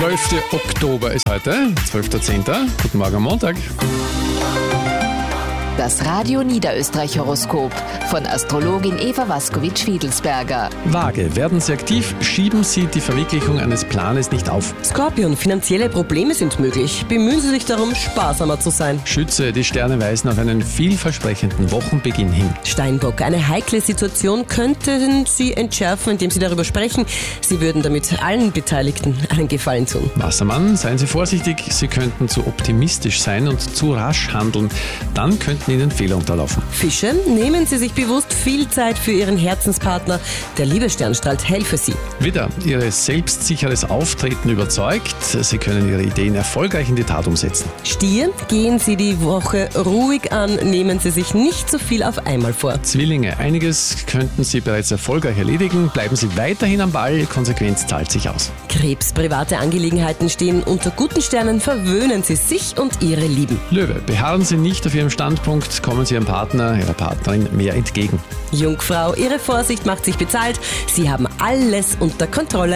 12. Oktober ist heute, 12.10. Guten Morgen am Montag. Das Radio Niederösterreich-Horoskop von Astrologin Eva Waskowitsch-Fiedelsberger. Waage, werden Sie aktiv, schieben Sie die Verwirklichung eines Planes nicht auf. Skorpion, finanzielle Probleme sind möglich. Bemühen Sie sich darum, sparsamer zu sein. Schütze, die Sterne weisen auf einen vielversprechenden Wochenbeginn hin. Steinbock, eine heikle Situation könnten Sie entschärfen, indem Sie darüber sprechen. Sie würden damit allen Beteiligten einen Gefallen tun. Wassermann, seien Sie vorsichtig, Sie könnten zu optimistisch sein und zu rasch handeln. Dann könnten Ihnen Fehler unterlaufen. Fische, nehmen Sie sich bewusst viel Zeit für Ihren Herzenspartner. Der Liebesstern strahlt hell für Sie. Widder, Ihr selbstsicheres Auftreten überzeugt. Sie können Ihre Ideen erfolgreich in die Tat umsetzen. Stier, gehen Sie die Woche ruhig an, nehmen Sie sich nicht zu viel auf einmal vor. Zwillinge, einiges könnten Sie bereits erfolgreich erledigen. Bleiben Sie weiterhin am Ball, Konsequenz zahlt sich aus. Krebs, private Angelegenheiten stehen unter guten Sternen, verwöhnen Sie sich und Ihre Lieben. Löwe, beharren Sie nicht auf Ihrem Standpunkt, kommen Sie Ihrem Partner, Ihrer Partnerin mehr entgegen. Jungfrau, Ihre Vorsicht macht sich bezahlt. Sie haben alles unter Kontrolle.